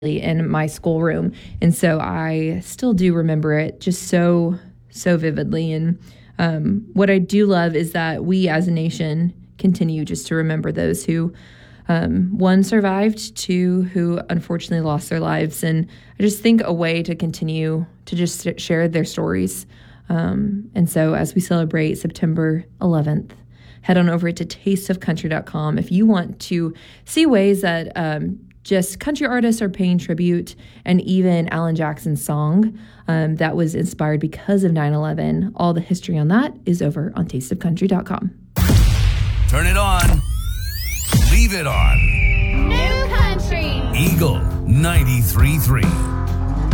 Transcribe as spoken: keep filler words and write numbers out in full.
in my schoolroom. And so I still do remember it just so, so vividly. And um, what I do love is that we as a nation continue just to remember those who, um, one, survived, two, who unfortunately lost their lives. And I just think a way to continue to just share their stories. Um, and so as we celebrate September eleventh, head on over to taste of country dot com if you want to see ways that um, just country artists are paying tribute, and even Alan Jackson's song um, that was inspired because of nine eleven. All the history on that is over on taste of country dot com. Turn it on. Leave it on. New Country. Eagle ninety-three point three.